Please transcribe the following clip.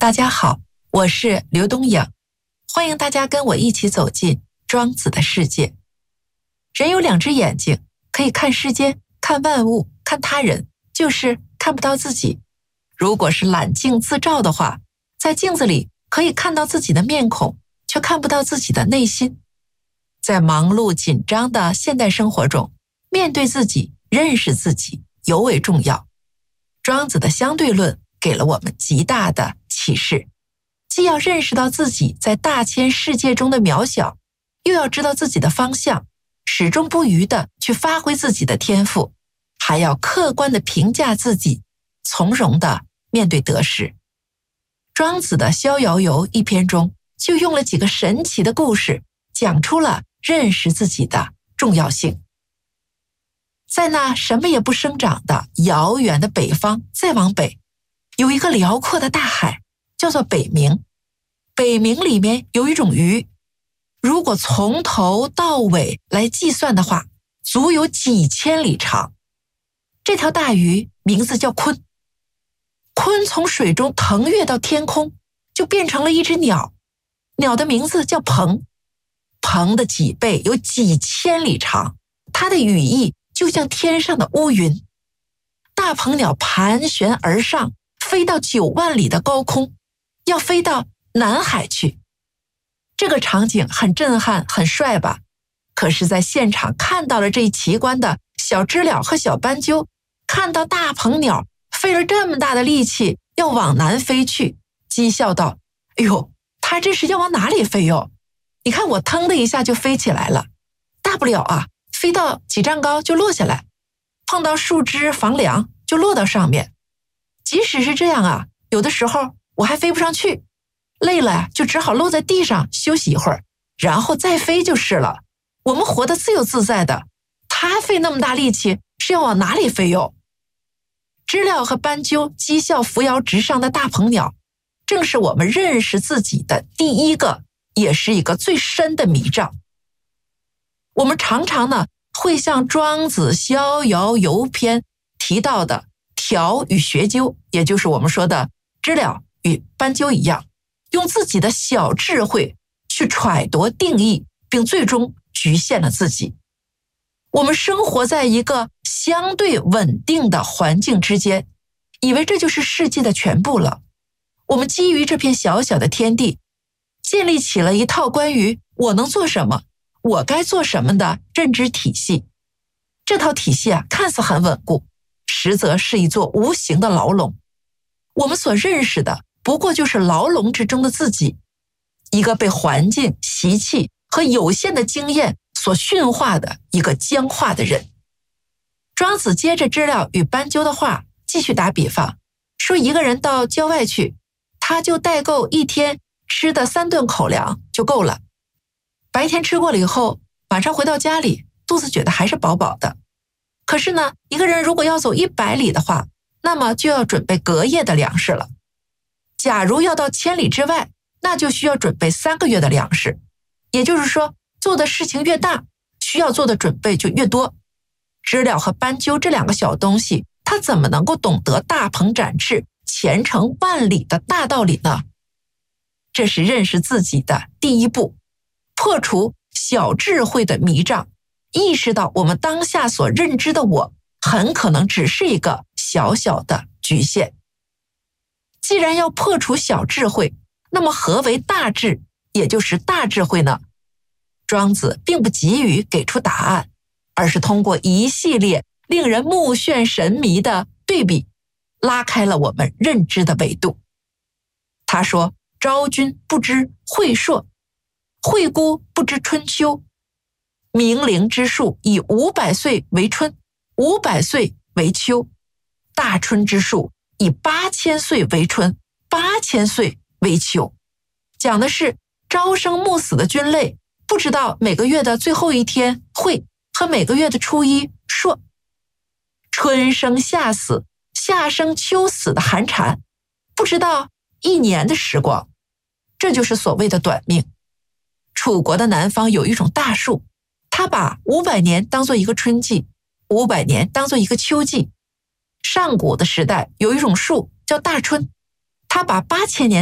大家好，我是刘东颖，欢迎大家跟我一起走进庄子的世界。人有两只眼睛，可以看世间，看万物，看他人，就是看不到自己。如果是揽镜自照的话，在镜子里可以看到自己的面孔，却看不到自己的内心。在忙碌紧张的现代生活中，面对自己，认识自己尤为重要。庄子的相对论给了我们极大的启示，既要认识到自己在大千世界中的渺小，又要知道自己的方向，始终不渝地去发挥自己的天赋，还要客观地评价自己，从容地面对得失。庄子的《逍遥游》一篇中，就用了几个神奇的故事，讲出了认识自己的重要性。在那什么也不生长的遥远的北方，再往北，有一个辽阔的大海，叫做北冥。北冥里面有一种鱼，如果从头到尾来计算的话，足有几千里长。这条大鱼名字叫鲲，鲲从水中腾跃到天空，就变成了一只鸟，鸟的名字叫鹏，鹏的脊背有几千里长，它的羽翼就像天上的乌云。大鹏鸟盘旋而上，飞到9万里的高空，要飞到南海去。这个场景很震撼，很帅吧？可是在现场看到了这一奇观的小知了和小斑鸠，看到大鹏鸟费了这么大的力气要往南飞去，讥笑道：哎呦，它这是要往哪里飞哟？你看我腾的一下就飞起来了，大不了啊，飞到几丈高就落下来，碰到树枝房梁就落到上面。即使是这样啊，有的时候我还飞不上去，累了呀，就只好落在地上休息一会儿，然后再飞就是了。我们活得自由自在的，他费那么大力气是要往哪里飞哟？知了和斑鸠讥笑扶摇直上的大鹏鸟，正是我们认识自己的第一个，也是一个最深的迷障。我们常常呢会像庄子《逍遥游》篇提到的条与学究，也就是我们说的知了与斑鸠一样，用自己的小智慧去揣度定义，并最终局限了自己。我们生活在一个相对稳定的环境之间，以为这就是世界的全部了。我们基于这片小小的天地，建立起了一套关于我能做什么，我该做什么的认知体系。这套体系啊，看似很稳固，实则是一座无形的牢笼。我们所认识的不过就是牢笼之中的自己，一个被环境、习气和有限的经验所驯化的一个僵化的人。庄子接着知了与斑鸠的话继续打比方，说一个人到郊外去，他就带够一天吃的3顿口粮就够了。白天吃过了以后，晚上回到家里，肚子觉得还是饱饱的。可是呢，一个人如果要走100里的话，那么就要准备隔夜的粮食了。假如要到1000里之外，那就需要准备3个月的粮食。也就是说，做的事情越大，需要做的准备就越多。知了和斑鸠这2个小东西，它怎么能够懂得大鹏展翅、前程万里的大道理呢？这是认识自己的第一步，破除小智慧的迷障，意识到我们当下所认知的我，很可能只是一个小小的局限。既然要破除小智慧，那么何为大智，也就是大智慧呢？庄子并不急于给出答案，而是通过一系列令人目眩神迷的对比，拉开了我们认知的维度。他说：昭君不知晦朔，惠姑不知春秋，冥灵之术以500岁为春，500岁为秋，大春之术以8000岁为春，8000岁为秋。讲的是朝生暮死的君类不知道每个月的最后一天晦和每个月的初一朔，春生夏死，夏生秋死的寒蝉不知道1年的时光，这就是所谓的短命。楚国的南方有一种大树，它把500年当作一个春季，500年当作一个秋季。上古的时代有一种树叫大春，它把8000年